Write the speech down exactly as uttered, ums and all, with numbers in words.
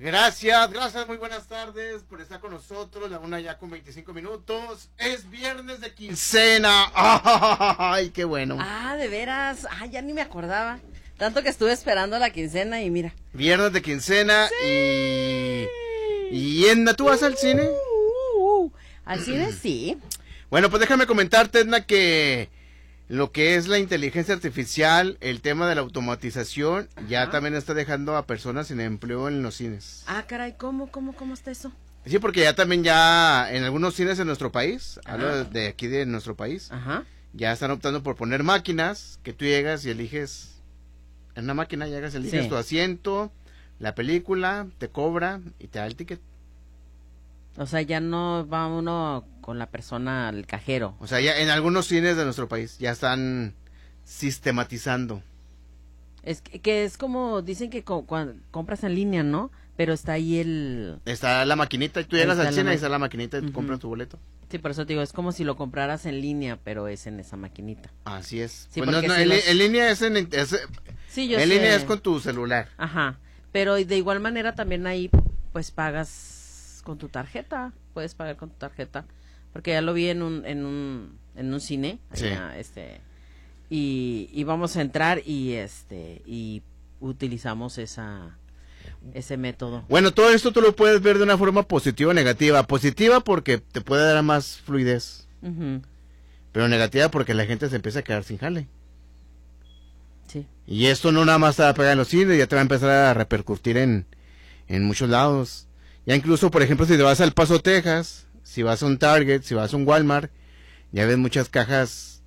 Gracias, gracias, muy buenas tardes por estar con nosotros, la una ya con veinticinco minutos, es viernes de quincena, ¡ay, qué bueno! Ah, de veras, ah, ya ni me acordaba, tanto que estuve esperando la quincena y mira. Viernes de quincena sí. y... ¿Y Edna, tú vas al cine? Uh, uh, uh. Al cine sí. Bueno, pues déjame comentarte, Edna, que lo que es la inteligencia artificial, el tema de la automatización, Ajá. ya también está dejando a personas sin empleo en los cines. Ah, caray, ¿cómo, cómo, cómo está eso? Sí, porque ya también ya en algunos cines en nuestro país, Ajá. hablo de aquí de nuestro país, Ajá. ya están optando por poner máquinas que tú llegas y eliges, en una máquina llegas y eliges sí. tu asiento, la película, te cobra y te da el ticket. O sea, ya no va uno con la persona al cajero. O sea, ya en algunos cines de nuestro país ya están sistematizando. Es que, que es como, dicen que co cuando compras en línea, ¿no? Pero está ahí el... Está la maquinita y tú llegas al cine y está la maquinita y uh-huh. compras tu boleto. Sí, por eso te digo, es como si lo compraras en línea, pero es en esa maquinita. Así es. Sí, pues no, no, si en, los... en línea es en... Es, sí, yo en sé. línea es con tu celular. Ajá, pero de igual manera también ahí, pues pagas con tu tarjeta, puedes pagar con tu tarjeta, porque ya lo vi en un en un en un cine, sí. allá, este y, y vamos a entrar y este y utilizamos esa ese método. Bueno, todo esto tú lo puedes ver de una forma positiva o negativa. Positiva porque te puede dar más fluidez, uh-huh. pero negativa porque la gente se empieza a quedar sin jale. Sí. Y esto no nada más te va a pegar en los cines, ya te va a empezar a repercutir en en muchos lados. Ya incluso, por ejemplo, si te vas al Paso, Texas, si vas a un Target, si vas a un Walmart, ya ves muchas cajas